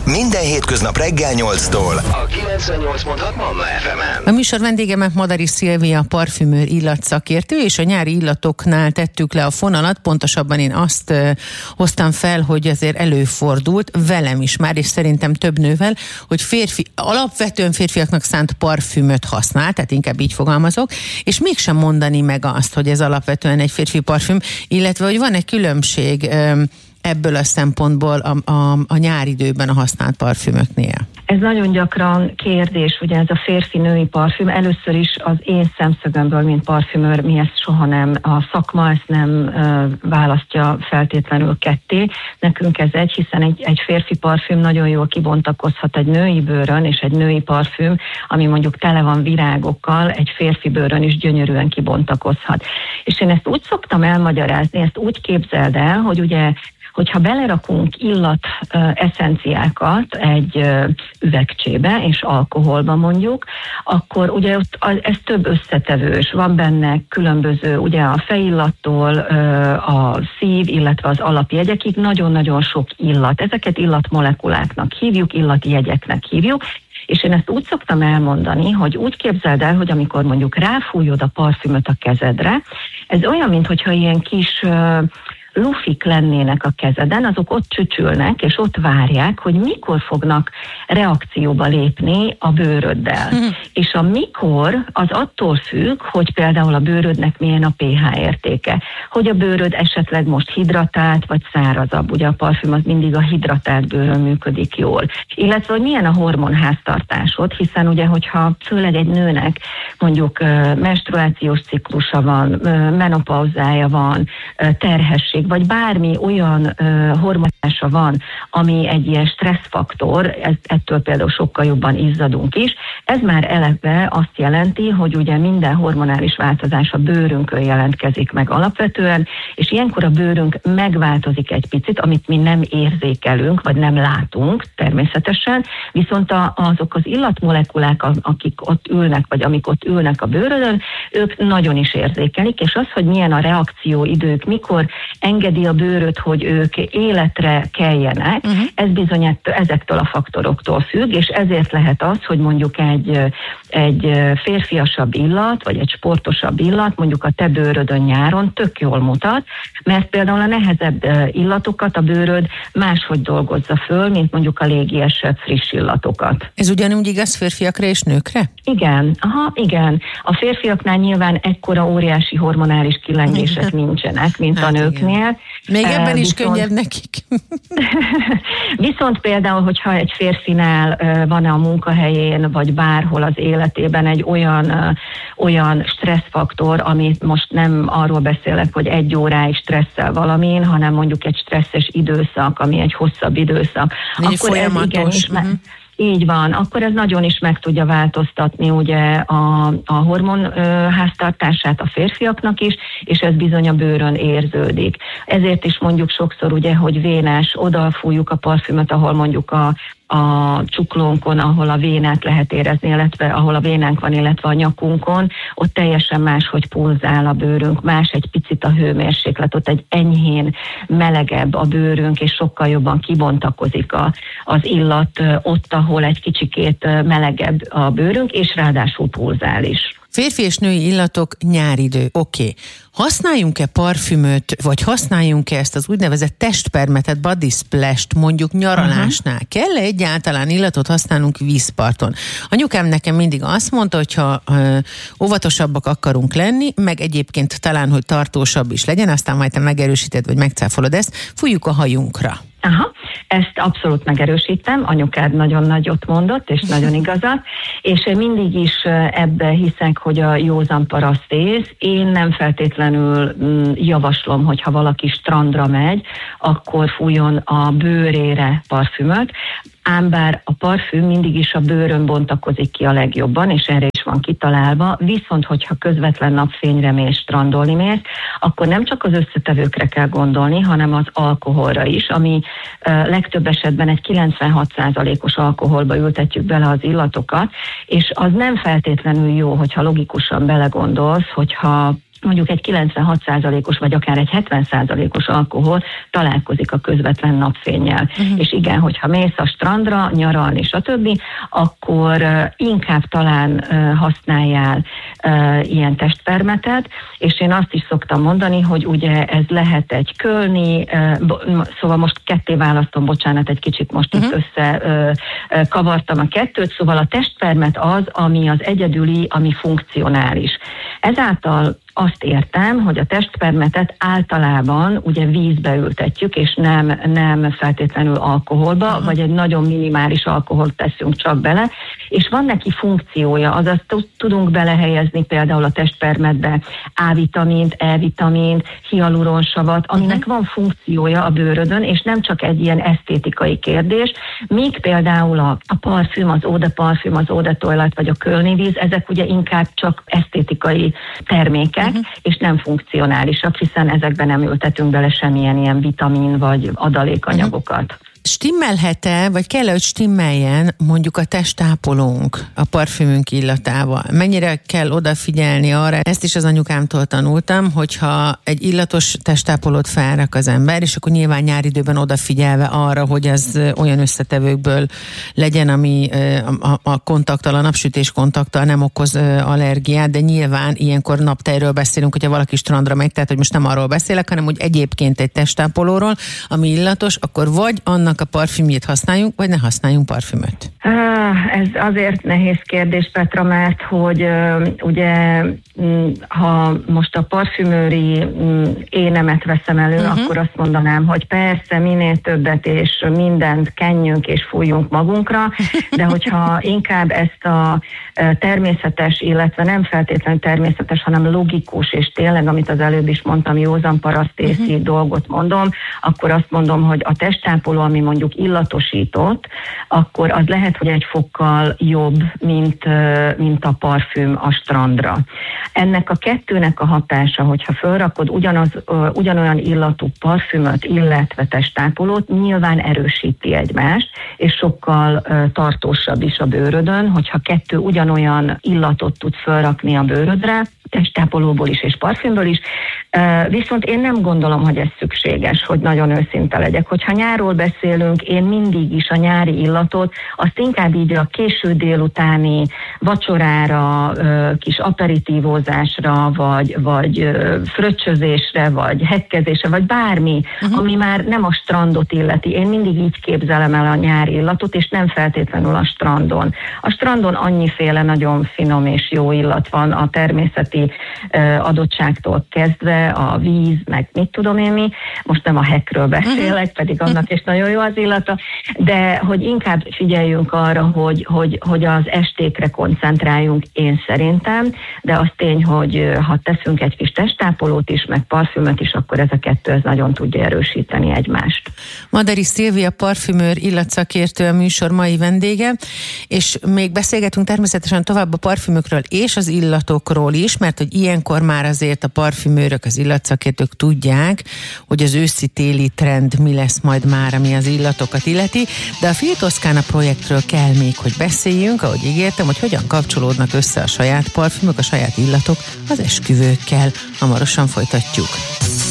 minden hétköznap reggel 8-tól a 98.6 Manna FM-en. A műsor vendégemet Madari Szilvia parfümőr illatszakértő, és a nyári illatoknál tettük le a fonalat, pontosabban én azt hoztam fel, hogy azért előfordult velem is már, és szerintem több nővel, hogy alapvetően férfiaknak szánt parfümöt használ, tehát inkább így fogalmazok, és mégsem mondani meg azt, hogy ez alapvetően egy férfi parfüm, illetve hogy van-e különbség ebből a szempontból a nyáridőben a használt parfümöknél? Ez nagyon gyakran kérdés, ugye ez a férfi-női parfüm. Először is az én szemszögömből, mint parfümőr, mi ezt soha nem, a szakma ezt nem választja feltétlenül ketté. Nekünk ez hiszen egy férfi parfüm nagyon jól kibontakozhat egy női bőrön, és egy női parfüm, ami mondjuk tele van virágokkal, egy férfi bőrön is gyönyörűen kibontakozhat. És én ezt úgy szoktam elmagyarázni, ezt úgy képzeld el, hogy ugye hogyha belerakunk illat eszenciákat egy üvegcsébe, és alkoholba mondjuk, akkor ugye ott ez több összetevős. Van benne különböző, ugye a fejillattól a szív, illetve az alapjegyekig nagyon-nagyon sok illat. Ezeket illatmolekuláknak hívjuk, illatjegyeknek hívjuk, és én ezt úgy szoktam elmondani, hogy úgy képzeld el, hogy amikor mondjuk ráfújod a parfümöt a kezedre, ez olyan, mintha ilyen kis lufik lennének a kezeden, azok ott csücsülnek, és ott várják, hogy mikor fognak reakcióba lépni a bőröddel. És a mikor az attól függ, hogy például a bőrödnek milyen a pH értéke. Hogy a bőröd esetleg most hidratált, vagy szárazabb. Ugye a parfüm az mindig a hidratált bőrön működik jól. Illetve, hogy milyen a hormonháztartásod, hiszen ugye, hogyha főleg egy nőnek mondjuk menstruációs ciklusa van, menopauzája van, terhesség, vagy bármi olyan hormonása van, ami egy ilyen stresszfaktor, ettől például sokkal jobban izzadunk is. Ez már eleve azt jelenti, hogy ugye minden hormonális változás a bőrünkön jelentkezik meg alapvetően, és ilyenkor a bőrünk megváltozik egy picit, amit mi nem érzékelünk, vagy nem látunk természetesen, viszont azok az illatmolekulák, akik ott ülnek, vagy amik ott ülnek a bőrödön, ők nagyon is érzékelik, és az, hogy milyen a reakcióidők, mikor engedi a bőröd, hogy ők életre keljenek, ez bizony ezektől a faktoroktól függ, és ezért lehet az, hogy mondjuk egy férfiasabb illat, vagy egy sportosabb illat, mondjuk a te bőrödön nyáron tök jól mutat, mert például a nehezebb illatokat a bőröd máshogy dolgozza föl, mint mondjuk a légiesebb, friss illatokat. Ez ugyanúgy igaz férfiakra és nőkre? Igen, igen. A férfiaknál nyilván ekkora óriási hormonális kilengések nincsenek, mint a nőknél. Igen. Még ebben is könnyebb nekik. Viszont például, hogyha egy férfinál van a munkahelyén, vagy bárhol az életében egy olyan stresszfaktor, amit most nem arról beszélek, hogy 1 óráig stresszel valamin, hanem mondjuk egy stresszes időszak, ami egy hosszabb időszak. Akkor folyamatos. Így van, akkor ez nagyon is meg tudja változtatni ugye a hormonháztartását a férfiaknak is, és ez bizony a bőrön érződik. Ezért is mondjuk sokszor ugye, hogy vénás, odafújjuk a parfümöt, ahol mondjuk a csuklónkon, ahol a vénát lehet érezni, illetve ahol a vénánk van, illetve a nyakunkon, ott teljesen máshogy pulzál a bőrünk, más egy picit a hőmérséklet, ott egy enyhén melegebb a bőrünk, és sokkal jobban kibontakozik az illat ott, ahol egy kicsikét melegebb a bőrünk, és ráadásul pulzál is. Férfi és női illatok, nyáridő, oké. Használjunk-e parfümöt, vagy használjunk-e ezt az úgynevezett testpermetet, body splash-t mondjuk nyaralásnál? Kell-e egyáltalán illatot használnunk vízparton? Anyukám nekem mindig azt mondta, hogyha óvatosabbak akarunk lenni, meg egyébként talán, hogy tartósabb is legyen, aztán majd te megerősíted, vagy megcáfolod ezt, fújjuk a hajunkra. Ezt abszolút megerősítem, anyukád nagyon nagyot mondott, és nagyon igazat, és én mindig is ebbe hiszek, hogy a józan paraszt ész. Én nem feltétlenül javaslom, hogyha valaki strandra megy, akkor fújjon a bőrére parfümöt, ám bár a parfüm mindig is a bőrön bontakozik ki a legjobban, és erre is van kitalálva, viszont hogyha közvetlen napfényre mész, strandolni mész, akkor nem csak az összetevőkre kell gondolni, hanem az alkoholra is, ami legtöbb esetben egy 96%-os alkoholba ültetjük bele az illatokat, és az nem feltétlenül jó, hogyha logikusan belegondolsz, hogyha mondjuk egy 96%-os vagy akár egy 70%-os alkohol találkozik a közvetlen napfénnyel. És igen, hogyha mész a strandra, nyaralni, stb., akkor inkább talán használjál ilyen testpermetet, és én azt is szoktam mondani, hogy ugye ez lehet egy kölni, szóval most ketté választom, bocsánat, egy kicsit most itt összekavartam a kettőt, szóval a testpermet az, ami az egyedüli, ami funkcionális. Ezáltal azt értem, hogy a testpermetet általában ugye vízbe ültetjük, és nem feltétlenül alkoholba, vagy egy nagyon minimális alkoholt teszünk csak bele, és van neki funkciója, azaz tudunk belehelyezni például a testpermetbe A-vitamint, E-vitamint, hialuronsavat, aminek van funkciója a bőrödön, és nem csak egy ilyen esztétikai kérdés, míg például a parfüm, az Eau de Parfüm, az Eau de Toilette vagy a kölni víz, ezek ugye inkább csak esztétikai termékek, és nem funkcionálisak, hiszen ezekben nem ültetünk bele semmilyen ilyen vitamin vagy adalékanyagokat. Stimmelhet-e, vagy kell, hogy stimmeljen mondjuk a testápolónk a parfümünk illatával? Mennyire kell odafigyelni arra? Ezt is az anyukámtól tanultam, hogyha egy illatos testápolót felrak az ember, és akkor nyilván nyáridőben odafigyelve arra, hogy az olyan összetevőkből legyen, ami a kontakttal, a napsütés kontakttal nem okoz allergiát, de nyilván ilyenkor naptejről beszélünk, hogyha valaki strandra megy, tehát hogy most nem arról beszélek, hanem úgy egyébként egy testápolóról, ami illatos, akkor vagy annak a parfümjét használjunk, vagy ne használjunk parfümöt? Ez azért nehéz kérdés, Petra, mert hogy ugye ha most a parfümőri énemet veszem elő, akkor azt mondanám, hogy persze minél többet és mindent kenjünk és fújjunk magunkra, de hogyha inkább ezt a természetes, illetve nem feltétlenül természetes, hanem logikus, és tényleg, amit az előbb is mondtam, józan parasztészi dolgot mondom, akkor azt mondom, hogy a testápoló, ami mondjuk illatosított, akkor az lehet, hogy egy fokkal jobb, mint a parfüm a strandra. Ennek a kettőnek a hatása, hogyha felrakod ugyanolyan illatú parfümöt, illetve testápolót, nyilván erősíti egymást, és sokkal tartósabb is a bőrödön, hogyha kettő ugyanolyan illatot tud felrakni a bőrödre, testápolóból is és parfümből is, viszont én nem gondolom, hogy ez szükséges, hogy nagyon őszinte legyek. Hogyha nyárról beszélünk, én mindig is a nyári illatot, azt inkább így a késő délutáni vacsorára, kis aperitívózásra, vagy fröccsözésre, vagy hekkezésre, vagy bármi, ami már nem a strandot illeti. Én mindig így képzelem el a nyári illatot, és nem feltétlenül a strandon. A strandon annyiféle nagyon finom és jó illat van a természeti adottságtól kezdve, a víz, meg mit tudom én mi. Most nem a hekkről beszélek, pedig annak is nagyon jó az illata, de hogy inkább figyeljünk arra, hogy az estékre koncentráljunk, én szerintem, de az tény, hogy ha teszünk egy kis testápolót is, meg parfümöt is, akkor ez a kettő nagyon tudja erősíteni egymást. Madari Szilvia parfümőr, illatszakértő a műsor mai vendége, és még beszélgetünk természetesen tovább a parfümökről és az illatokról is, mert hogy ilyenkor már azért a parfümőrök, az illatszakértők tudják, hogy az őszi-téli trend mi lesz majd már, ami az illatokat illeti, de a Fil Toscana projektről kell még, hogy beszéljünk, ahogy ígértem, hogy hogyan kapcsolódnak össze a saját parfümök, a saját illatok az esküvőkkel. Hamarosan folytatjuk.